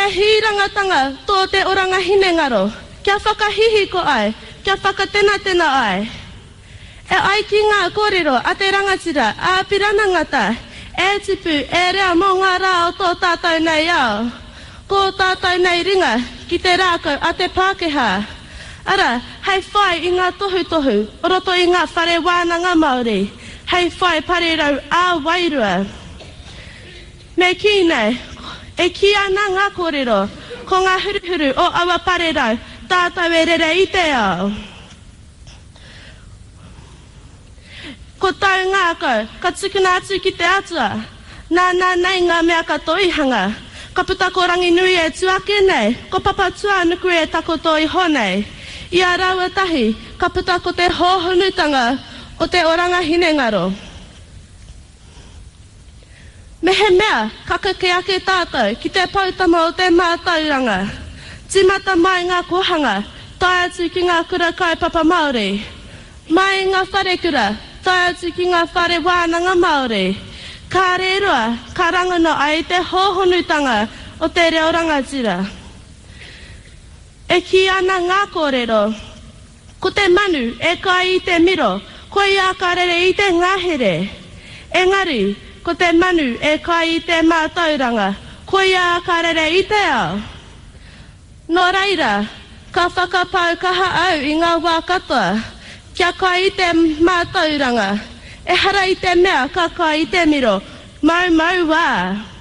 hirangatanga tō te oranga hinengaro, kia whakahihi ko ai, kia whakatena ai. E ai ki ngā kōrero a te rangatira, a pirana ngata, e tipu, e rea mō ngā rā o tō tātou nei au. Ko tātou nei ringa, ki te rākau a te Pākehā. Ara, hei whai i ngā tohu, roto i ngā whare wānanga Māori. Hei whai pare rau a wairua. Me ki nei, e ki ana ngā kōrero, ko ngā huruhuru o awa pare rau, tātou e rere i te ao. Ko tau ngā kau, ka tukuna atu ki te atua, nā nei ngā mea ka toihanga, ka puta ko rangi nui e tuake nei, ko papa tua nuku e tako toi honei. Ia raua tahi, ka puta ko te hōhonutanga o te oranga hinengaro. Me he mea, kakake ake tātou ki te pautama o te mātauranga. Timata mai ngā kohanga, tai atu ki ngā kura kaipapa Māori. Mai ngā whare kura, tai atu ki ngā whare wānanga Māori. Ka reroa, ka rangana ai te hōhonutanga o te reo rangatira. E ki ana ngā kōrero, ko te manu e kai i te miro, koe ia ka rere i te ngahere. Engari, ko te manu e kai i te mātauranga, koe ia ka rere i te ao. Nō reira, ka whakapau kaha au i ngā wā katoa, kia kai i te mātauranga, e hara i te mea ka kai i te miro, mau wā.